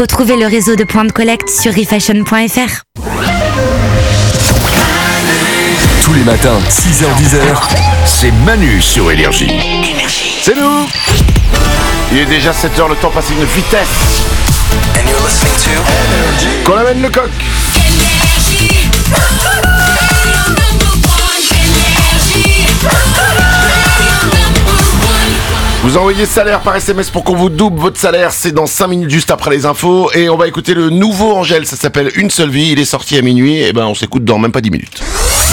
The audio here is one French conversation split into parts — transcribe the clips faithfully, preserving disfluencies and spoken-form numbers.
Retrouvez le réseau de points de collecte sur refashion point f r. Tous les matins, six heures dix, c'est Manu sur Énergie. C'est nous. Il est déjà sept heures, le temps passe à une vitesse. And you're listening to Qu'on amène le coq. Vous envoyez salaire par S M S pour qu'on vous double votre salaire, c'est dans cinq minutes juste après les infos. Et on va écouter le nouveau Angèle, ça s'appelle Une seule vie, il est sorti à minuit, et ben on s'écoute dans même pas dix minutes.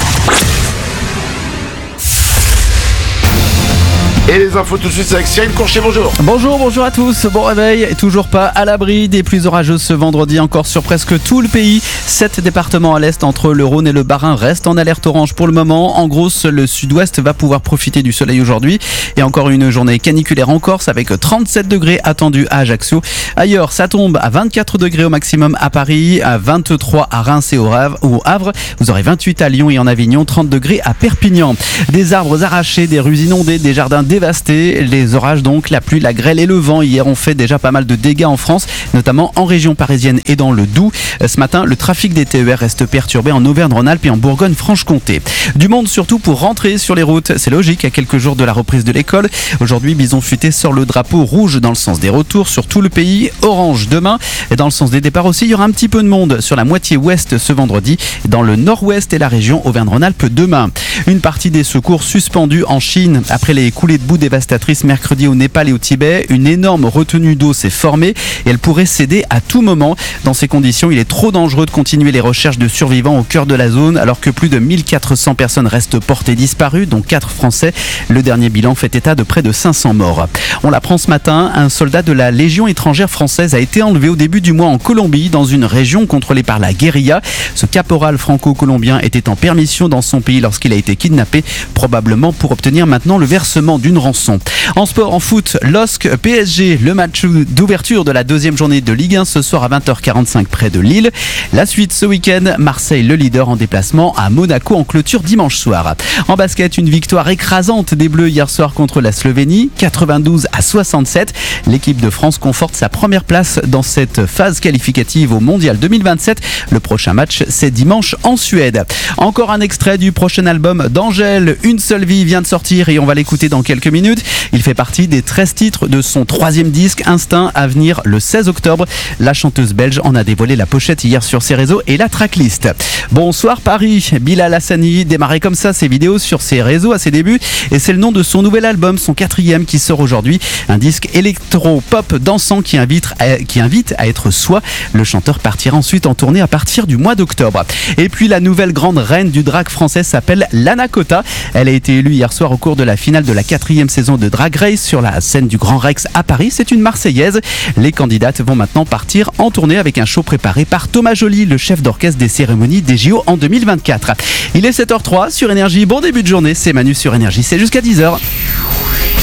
Et les infos tout de suite, c'est avec Cyril Courchet, bonjour. Bonjour, bonjour à tous. Bon réveil, toujours pas à l'abri des pluies orageuses ce vendredi encore sur presque tout le pays. Sept départements à l'est entre le Rhône et le Bas-Rhin restent en alerte orange pour le moment. En gros, le sud-ouest va pouvoir profiter du soleil aujourd'hui. Et encore une journée caniculaire en Corse avec trente-sept degrés attendus à Ajaccio. Ailleurs, ça tombe à vingt-quatre degrés au maximum à Paris, à vingt-trois à Reims et au Havre. Vous aurez vingt-huit à Lyon et en Avignon, trente degrés à Perpignan. Des arbres arrachés, des rues inondées, des jardins dévastés. Les orages donc, la pluie, la grêle et le vent hier ont fait déjà pas mal de dégâts en France, notamment en région parisienne et dans le Doubs. Ce matin, le trafic des T E R reste perturbé en Auvergne-Rhône-Alpes et en Bourgogne-Franche-Comté. Du monde surtout pour rentrer sur les routes, c'est logique à quelques jours de la reprise de l'école. Aujourd'hui, Bison Futé sort le drapeau rouge dans le sens des retours sur tout le pays, orange demain. Et dans le sens des départs aussi, il y aura un petit peu de monde sur la moitié ouest ce vendredi, dans le nord-ouest et la région Auvergne-Rhône-Alpes demain. Une partie des secours suspendus en Chine après les coulées de boue dévastatrice mercredi au Népal et au Tibet. Une énorme retenue d'eau s'est formée et elle pourrait céder à tout moment. Dans ces conditions, il est trop dangereux de continuer les recherches de survivants au cœur de la zone alors que plus de mille quatre cents personnes restent portées disparues, dont quatre Français. Le dernier bilan fait état de près de cinq cents morts. On l'apprend ce matin, un soldat de la Légion étrangère française a été enlevé au début du mois en Colombie, dans une région contrôlée par la guérilla. Ce caporal franco-colombien était en permission dans son pays lorsqu'il a été kidnappé, probablement pour obtenir maintenant le versement d'une rançon. En sport, en foot, L O S C P S G, le match d'ouverture de la deuxième journée de Ligue un ce soir à vingt heures quarante-cinq près de Lille. La suite ce week-end, Marseille le leader en déplacement à Monaco en clôture dimanche soir. En basket, une victoire écrasante des Bleus hier soir contre la Slovénie, quatre-vingt-douze à soixante-sept. L'équipe de France conforte sa première place dans cette phase qualificative au Mondial deux mille vingt-sept. Le prochain match, c'est dimanche en Suède. Encore un extrait du prochain album d'Angèle, Une seule vie, vient de sortir et on va l'écouter dans quelques minutes. Il fait partie des treize titres de son troisième disque, Instinct, à venir le seize octobre. La chanteuse belge en a dévoilé la pochette hier sur ses réseaux et la tracklist. Bonsoir Paris, Bilal Hassani démarrait comme ça ses vidéos sur ses réseaux à ses débuts et c'est le nom de son nouvel album, son quatrième qui sort aujourd'hui. Un disque électro-pop dansant qui invite, à, qui invite à être soi. Le chanteur partira ensuite en tournée à partir du mois d'octobre. Et puis la nouvelle grande reine du drag français s'appelle Lana Kota. Elle a été élue hier soir au cours de la finale de la quatrième saison de Drag Race sur la scène du Grand Rex à Paris. C'est une Marseillaise. Les candidates vont maintenant partir en tournée avec un show préparé par Thomas Joly, le chef d'orchestre des cérémonies des J O en deux mille vingt-quatre. Il est sept heures zéro trois sur Énergie. Bon début de journée, c'est Manu sur Énergie. C'est jusqu'à dix heures.